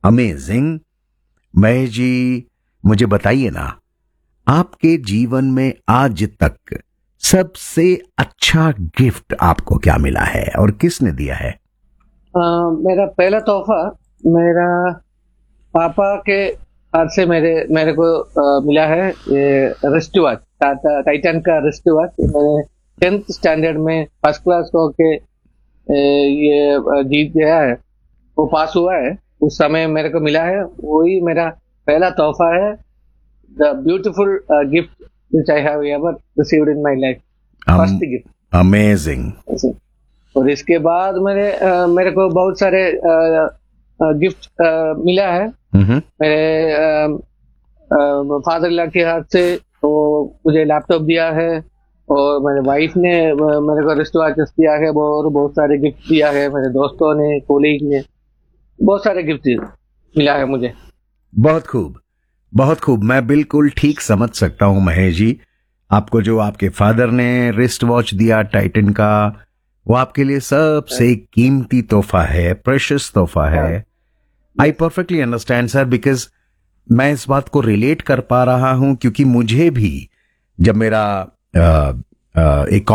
Amazing. Mahesh ji, मुझे बताइए ना, आपके जीवन में आज तक सबसे अच्छा गिफ्ट आपको क्या मिला है और किसने दिया है? मेरा पहला तोहफा मेरा पापा के हाथ से मेरे को मिला है। ये रिस्ट वॉच, टाइटन का रिस्ट वॉच। मैंने 10th स्टैंडर्ड में फर्स्ट क्लास होके ये जीत गया है, वो पास हुआ है। उस समय मेरे को मिला है, वही मेरा पहला तोहफा है। The beautiful gift which I have ever received in my life, first gift. Amazing. और इसके बाद मेरे को बहुत सारे गिफ्ट मिला है। मेरे फादर इन लॉ के हाथ से तो मुझे लैपटॉप दिया है, और मेरे वाइफ ने मेरे को रिस्ट वॉचेस दिया है, और बहुत सारे गिफ्ट दिया है। मेरे दोस्तों ने, कोलीग ने बहुत सारे गिफ्ट मिला है मुझे। बहुत खूब, बहुत खूब। मैं बिल्कुल ठीक समझ सकता हूं महेश जी, आपको जो आपके फादर ने रिस्ट वॉच दिया टाइटन का, वो आपके लिए सबसे कीमती तोहफा है, प्रेशियस तोहफा है। आई परफेक्टली अंडरस्टैंड सर, बिकॉज मैं इस बात को रिलेट कर पा रहा हूं, क्योंकि मुझे भी जब मेरा एक